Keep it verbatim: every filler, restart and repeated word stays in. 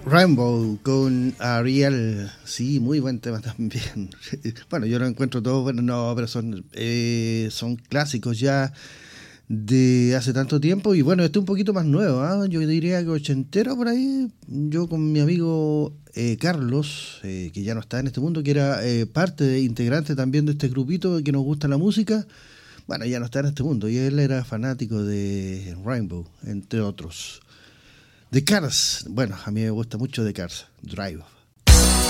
Rainbow con Ariel, sí, muy buen tema también. Bueno, yo lo encuentro todo bueno, no, pero son, eh, son clásicos ya de hace tanto tiempo. Y bueno, este es un poquito más nuevo, ¿eh? Yo diría que ochentero por ahí. Yo con mi amigo eh, Carlos, eh, que ya no está en este mundo, que era eh, parte de, integrante también de este grupito que nos gusta la música. Bueno, ya no está en este mundo y él era fanático de Rainbow, entre otros. The Cars, bueno, a mí me gusta mucho The Cars, Drive.